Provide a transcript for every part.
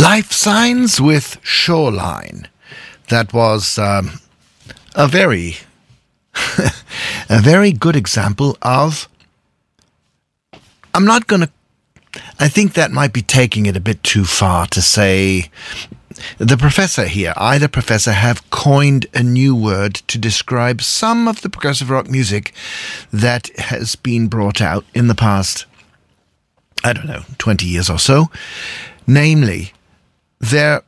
Life Signs with Shoreline. That was a very, a very good example of. I think that might be taking it a bit too far to say. The professor here, either professor, have coined a new word to describe some of the progressive rock music that has been brought out in the past, 20 years or so. Namely, there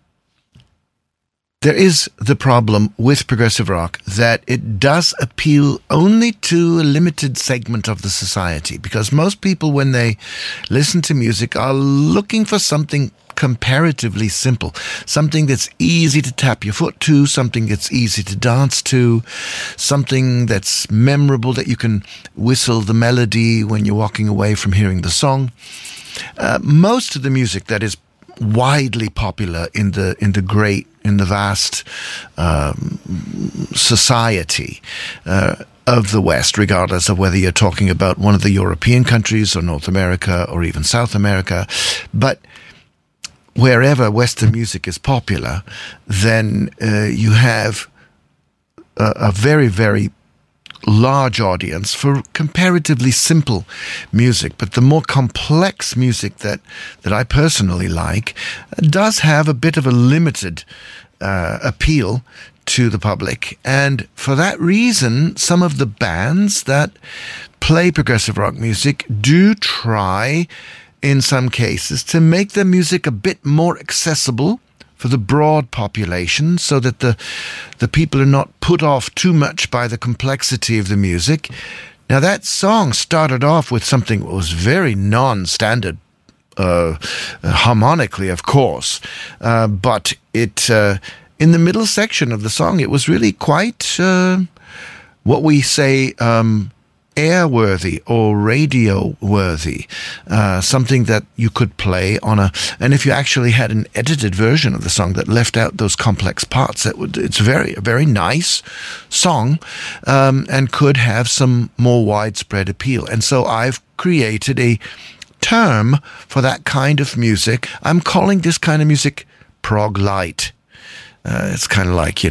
is the problem with progressive rock that it does appeal only to a limited segment of the society, because most people, when they listen to music, are looking for something comparatively simple, something that's easy to tap your foot to, something that's easy to dance to, something that's memorable, that you can whistle the melody when you're walking away from hearing the song. Most of the music that is widely popular in the vast society of the West, regardless of whether you're talking about one of the European countries or North America or even South America, but wherever Western music is popular, then you have a very, very large audience for comparatively simple music. But the more complex music that I personally like does have a bit of a limited appeal to the public. And for that reason, some of the bands that play progressive rock music do try, in some cases, to make their music a bit more accessible for the broad population, so that the people are not put off too much by the complexity of the music. Now, that song started off with something that was very non-standard, harmonically, of course, but it in the middle section of the song, it was really quite what we say airworthy or radio-worthy, something that you could play on and if you actually had an edited version of the song that left out those complex parts, it's a very nice song, and could have some more widespread appeal. And so I've created a term for that kind of music. I'm calling this kind of music prog light. It's kind of like,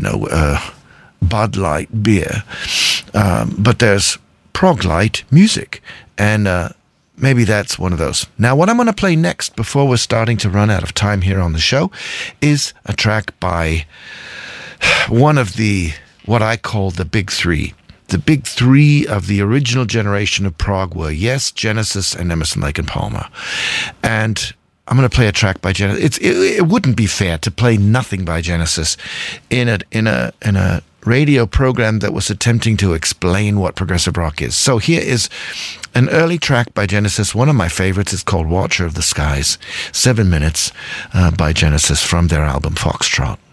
Bud Light beer, but there's prog light music, and maybe that's one of those. Now, what I'm going to play next, before we're starting to run out of time here on the show, is a track by one of what I call the big three. The big three of the original generation of prog were, yes, Genesis and Emerson, Lake and Palmer. And I'm going to play a track by Genesis. It wouldn't be fair to play nothing by Genesis in a radio program that was attempting to explain what progressive rock is. So here is an early track by Genesis. One of my favorites is called Watcher of the Skies. 7 minutes by Genesis from their album Foxtrot.